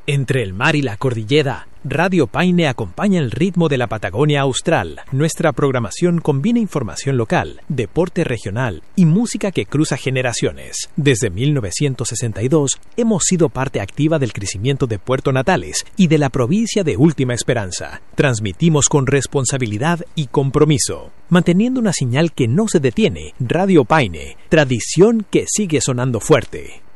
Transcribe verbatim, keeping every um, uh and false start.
Entre el mar y la cordillera, Radio Paine acompaña el ritmo de la Patagonia Austral. Nuestra programación combina información local, deporte regional y música que cruza generaciones. Desde mil novecientos sesenta y dos hemos sido parte activa del crecimiento de Puerto Natales y de la provincia de Última Esperanza. Transmitimos con responsabilidad y compromiso, manteniendo una señal que no se detiene. Radio Paine, tradición que sigue sonando fuerte.